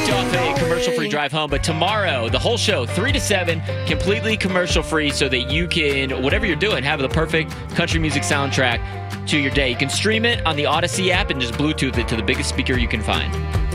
you off a commercial-free drive home. But tomorrow, the whole show, 3 to 7, completely commercial-free so that you can, whatever you're doing, have the perfect country music soundtrack to your day. You can stream it on the Odyssey app and just Bluetooth it to the biggest speaker you can find.